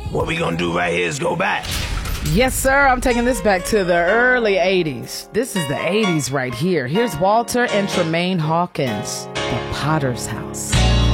what we gonna do right here is go back. Yes, sir. I'm taking this back to the early 80s. This is the 80s right here. Here's Walter and Tremaine Hawkins, The Potter's House.